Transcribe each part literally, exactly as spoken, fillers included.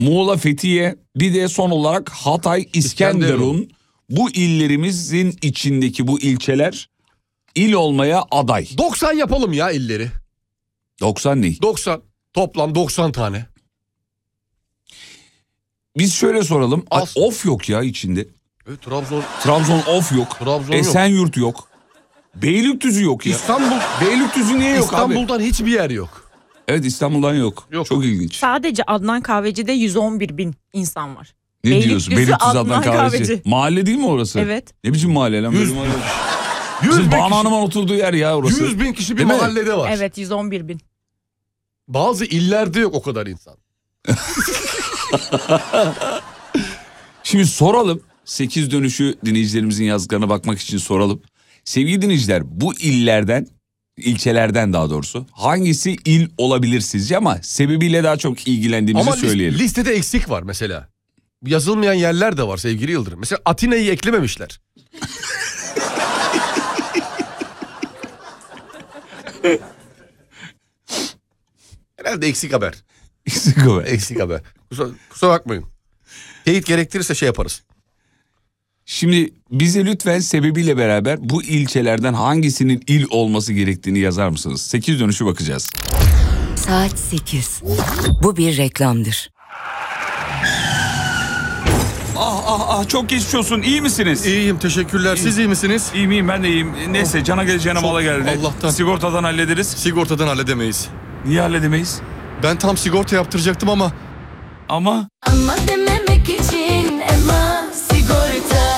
Muğla, Fethiye, bir de son olarak Hatay, İskenderun. İskenderun. Bu illerimizin içindeki bu ilçeler il olmaya aday. doksan yapalım ya illeri. doksan ne? doksan. Toplam doksan tane. Biz şöyle soralım. Az. Of yok ya içinde. Evet, Trabzon. Trabzon of yok. Trabzon Esenyurt yok. yok. Beylikdüzü yok ya. İstanbul. Beylikdüzü niye yok İstanbul'dan abi? İstanbul'dan hiçbir yer yok. Evet, İstanbul'dan yok. yok. Çok ilginç. Sadece Adnan Kahveci'de yüz on bir bin insan var. Ne Beylikdüzü diyorsun? Beylikdüzü Adnan, Adnan Kahveci. Kahveci. Mahalle değil mi orası? Evet. Ne biçim mahalle lan? yüz, yüz Banu Hanım'ın oturduğu yer ya orası. yüz bin kişi bir değil mahallede mi? Var. Evet, yüz on bir bin. Bazı illerde yok o kadar insan. Şimdi soralım. sekiz dönüşü dinleyicilerimizin yazdıklarına bakmak için soralım. Sevgili dinleyiciler, bu illerden, ilçelerden daha doğrusu hangisi il olabilir sizce, ama sebebiyle daha çok ilgilendiğimizi ama söyleyelim. Ama listede eksik var mesela. Yazılmayan yerler de var sevgili Yıldırım. Mesela Atina'yı eklememişler. Herhalde eksik haber. Eksik haber. Eksik haber. Kusura, kusura bakmayın. Teyit gerektirirse şey yaparız. Şimdi bize lütfen sebebiyle beraber bu ilçelerden hangisinin il olması gerektiğini yazar mısınız? sekiz dönüşü bakacağız. Saat sekiz. Bu bir reklamdır. Ah ah ah, çok geçmiş olsun. İyi misiniz? İyiyim, teşekkürler. Siz iyi misiniz? İyiyim iyiyim, ben de iyiyim. Neyse, cana geleceğine mala geldi. Allah'tan. Sigortadan hallederiz. Sigortadan halledemeyiz. Niye halledemeyiz? Ben tam sigorta yaptıracaktım ama. Ama? Ama dememek için Ema sigorta.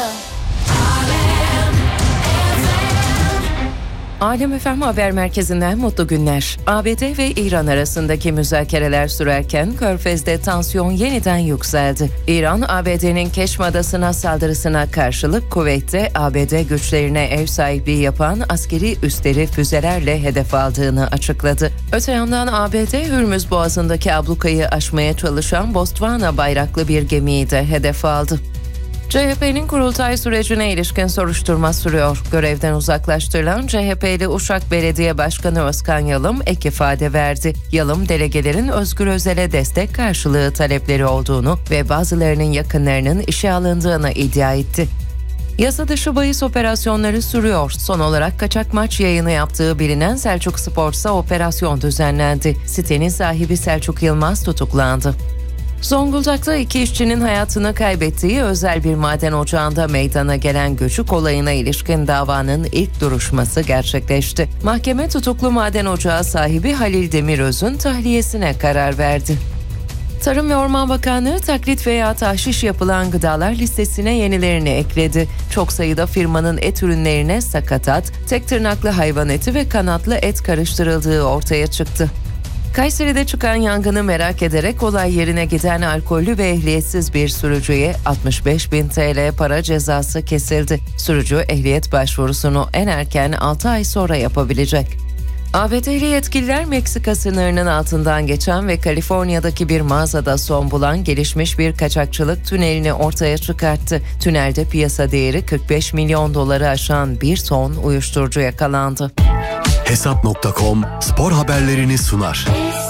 Alem Efem Haber Merkezi'nden mutlu günler. A B D ve İran arasındaki müzakereler sürerken Körfez'de tansiyon yeniden yükseldi. İran, A B D'nin Keşm Adası'na saldırısına karşılık Kuveyt'te A B D güçlerine ev sahipliği yapan askeri üsleri füzelerle hedef aldığını açıkladı. Öte yandan A B D, Hürmüz Boğazı'ndaki ablukayı aşmaya çalışan Botswana bayraklı bir gemiyi de hedef aldı. C H P'nin kurultay sürecine ilişkin soruşturma sürüyor. Görevden uzaklaştırılan C H P'li Uşak Belediye Başkanı Özkan Yalım ek ifade verdi. Yalım, delegelerin Özgür Özel'e destek karşılığı talepleri olduğunu ve bazılarının yakınlarının işe alındığını iddia etti. Yasa dışı bahis operasyonları sürüyor. Son olarak kaçak maç yayını yaptığı bilinen Selçuk Sports'a operasyon düzenlendi. Sitenin sahibi Selçuk Yılmaz tutuklandı. Zonguldak'ta iki işçinin hayatını kaybettiği özel bir maden ocağında meydana gelen göçük olayına ilişkin davanın ilk duruşması gerçekleşti. Mahkeme tutuklu maden ocağı sahibi Halil Demiröz'ün tahliyesine karar verdi. Tarım ve Orman Bakanlığı taklit veya tahşiş yapılan gıdalar listesine yenilerini ekledi. Çok sayıda firmanın et ürünlerine sakatat, tek tırnaklı hayvan eti ve kanatlı et karıştırıldığı ortaya çıktı. Kayseri'de çıkan yangını merak ederek olay yerine giden alkollü ve ehliyetsiz bir sürücüye altmış beş bin TL para cezası kesildi. Sürücü ehliyet başvurusunu en erken altı ay sonra yapabilecek. A B D'li yetkililer Meksika sınırının altından geçen ve Kaliforniya'daki bir mağazada son bulan gelişmiş bir kaçakçılık tünelini ortaya çıkarttı. Tünelde piyasa değeri kırk beş milyon doları aşan bir ton uyuşturucu yakalandı. Hesap nokta com spor haberlerini sunar.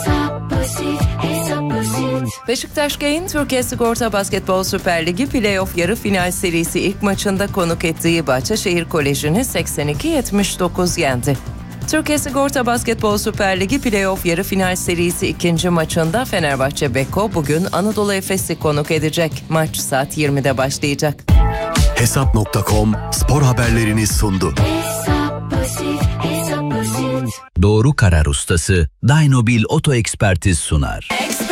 Beşiktaş Gain, Türkiye Sigorta Basketbol Süper Ligi Playoff yarı final serisi ilk maçında konuk ettiği Bahçeşehir Koleji'ni seksen iki yetmiş dokuz yendi. Türkiye Sigorta Basketbol Süper Ligi Playoff yarı final serisi ikinci maçında Fenerbahçe Beko bugün Anadolu Efes'i konuk edecek. Maç saat yirmide başlayacak. Hesap nokta com spor haberlerini sundu. Doğru karar ustası Dynobil Oto Ekspertiz sunar.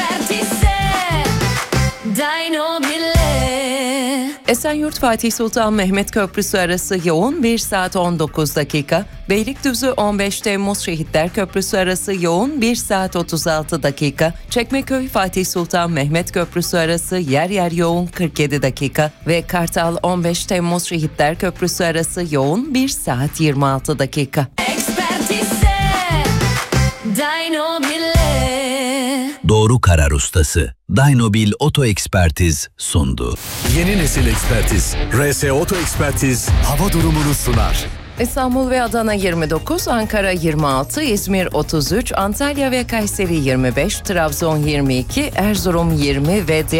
Esenyurt Fatih Sultan Mehmet Köprüsü arası yoğun bir saat on dokuz dakika, Beylikdüzü on beş Temmuz Şehitler Köprüsü arası yoğun bir saat otuz altı dakika, Çekmeköy Fatih Sultan Mehmet Köprüsü arası yer yer yoğun kırk yedi dakika ve Kartal on beş Temmuz Şehitler Köprüsü arası yoğun bir saat yirmi altı dakika. Doğru karar ustası Dynobil Oto Ekspertiz sundu. Yeni nesil ekspertiz R S Oto Ekspertiz hava durumunu sunar. İstanbul ve Adana yirmi dokuz, Ankara yirmi altı, İzmir otuz üç, Antalya ve Kayseri yirmi beş, Trabzon yirmi iki, Erzurum yirmi ve